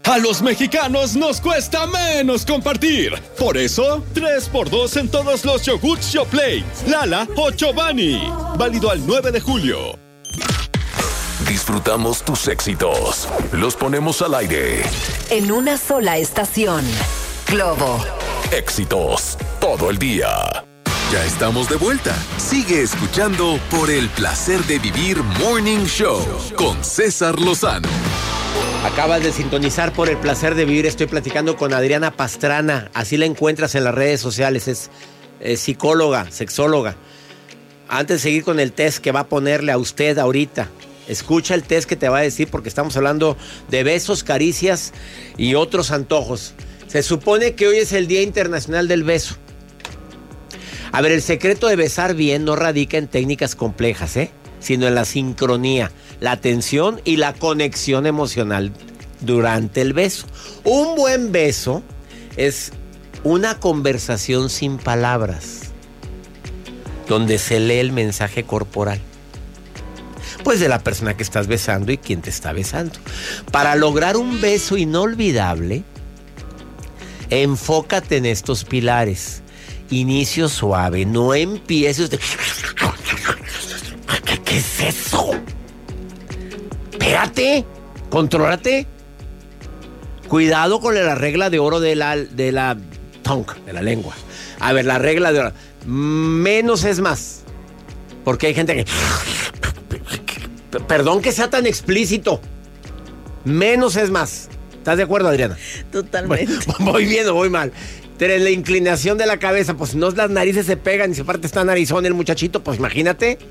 A los mexicanos nos cuesta menos compartir. Por eso, 3x2 en todos los yogurts Yoplait, Lala o Chobani. Válido al 9 de julio. Disfrutamos tus éxitos. Los ponemos al aire. En una sola estación. Globo. Éxitos todo el día. Ya estamos de vuelta. Sigue escuchando Por el Placer de Vivir Morning Show con César Lozano. Acabas de sintonizar Por el Placer de Vivir. Estoy platicando con Adriana Pastrana. Así la encuentras en las redes sociales. Es psicóloga, sexóloga. Antes de seguir con el test que va a ponerle a usted ahorita, escucha el test que te va a decir, porque estamos hablando de besos, caricias y otros antojos. Se supone que hoy es el Día Internacional del Beso. A ver, el secreto de besar bien no radica en técnicas complejas, sino en la sincronía, la atención y la conexión emocional durante el beso. Un buen beso es una conversación sin palabras, donde se lee el mensaje corporal, pues de la persona que estás besando y quien te está besando. Para lograr un beso inolvidable, enfócate en estos pilares. Inicio suave, no empieces de... ¿Qué es eso? Espérate, contrólate. Cuidado con la regla de oro de la tongue, de la lengua. A ver, la regla de oro. Menos es más. Porque hay gente que... Perdón que sea tan explícito. Menos es más. ¿Estás de acuerdo, Adriana? Totalmente. Voy bien o voy mal. Pero la inclinación de la cabeza, pues no las narices se pegan y se parte esta narizón el muchachito, pues imagínate.